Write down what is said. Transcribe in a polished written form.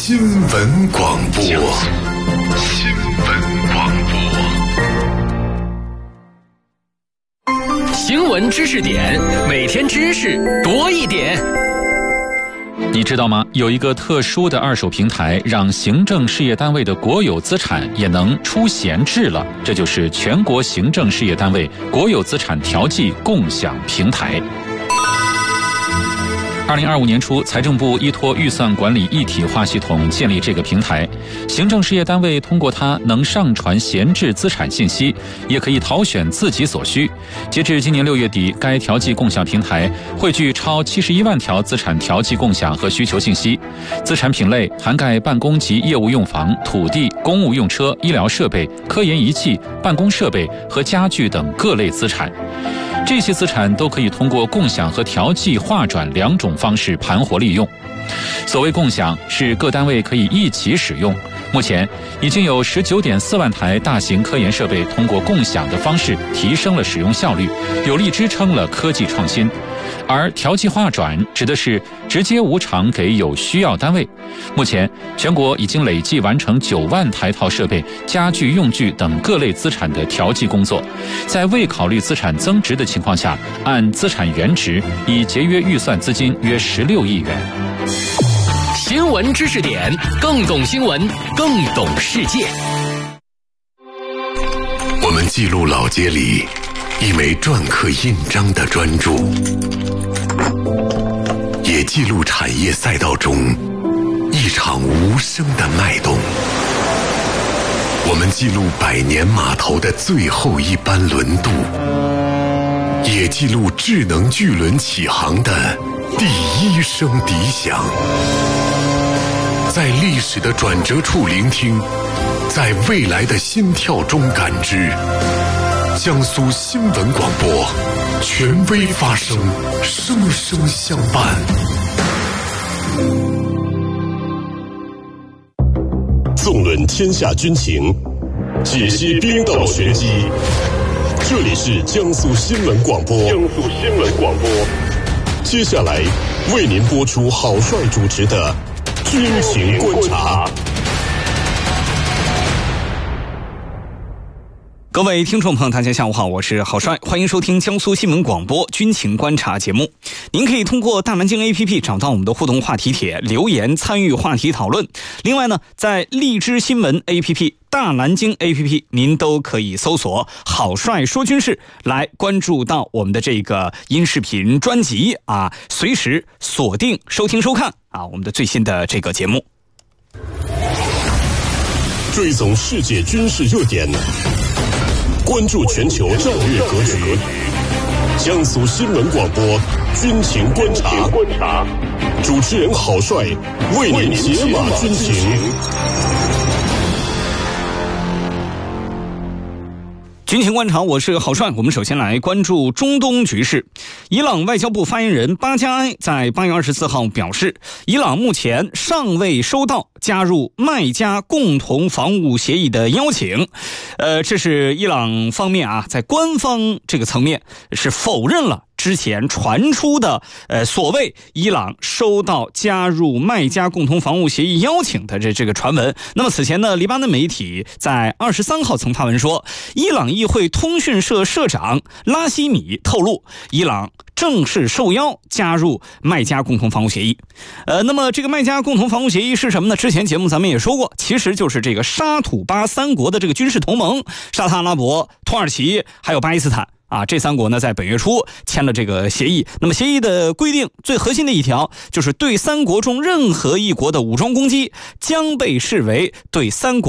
新闻广播。 新闻知识点，每天知识多一点。 你知道吗？有一个特殊的二手平台，让行政事业单位的国有资产也能出闲置了。这就是全国行政事业单位国有资产调剂共享平台。2025年初，财政部依托预算管理一体化系统建立这个平台，行政事业单位通过它能上传闲置资产信息，也可以淘选自己所需。截至今年6月底，该调剂共享平台汇聚超71万条资产调剂共享和需求信息，资产品类涵盖办公及业务用房、土地、公务用车、医疗设备、科研仪器、办公设备和家具等各类资产。这些资产都可以通过共享和调剂划转两种方式盘活利用。所谓共享，是各单位可以一起使用。目前已经有19.4万台大型科研设备通过共享的方式提升了使用效率，有力支撑了科技创新。而调剂划转指的是直接无偿给有需要单位。目前全国已经累计完成9万台套设备、家具、用具等各类资产的调剂工作，在未考虑资产增值的情况下，按资产原值已节约预算资金约16亿元。 新闻知识点，更懂新闻，更懂世界。 我们记录老街里一枚篆刻印章的专注，也记录产业赛道中一场无声的脉动。我们记录百年码头的最后一班轮渡，也记录智能巨轮起航的第一声笛响。在历史的转折处聆听，在未来的心跳中感知。江苏新闻广播，权威发声，声声相伴。 纵论天下军情，解析兵道玄机。这里是江苏新闻广播。接下来为您播出郝帅主持的军情观察。 各位听众朋友，大家下午好，我是郝帅，欢迎收听江苏新闻广播军情观察节目。您可以通过大南京 APP 找到我们的互动话题帖，留言参与话题讨论。另外呢，在荔枝新闻 APP、大南京 APP 您都可以搜索郝帅说军事，来关注到我们的这个音视频专辑啊，随时锁定收听收看啊我们的最新的这个节目。 追踪世界军事热点，关注全球战略格局。江苏新闻广播军情观察，主持人郝帅为您解码军情。 军情观察，我是郝帅。我们首先来关注中东局势。伊朗外交部发言人巴加埃在8月24号表示，伊朗目前尚未收到加入麦加共同防务协议的邀请。这是伊朗方面啊，在官方这个层面是否认了之前传出的所谓伊朗收到加入麦加共同防务协议邀请的这个传闻。那么此前呢，黎巴嫩媒体在23号曾发文说，伊朗议会通讯社社长拉希米透露，伊朗正式受邀加入麦加共同防务协议。那么这个麦加共同防务协议是什么呢？之前节目咱们也说过，其实就是这个沙土巴三国的这个军事同盟，沙特阿拉伯、土耳其还有巴基斯坦啊，这三国呢在本月初签了这个协议。那么协议的规定最核心的一条就是对三国中任何一国的武装攻击将被视为对三国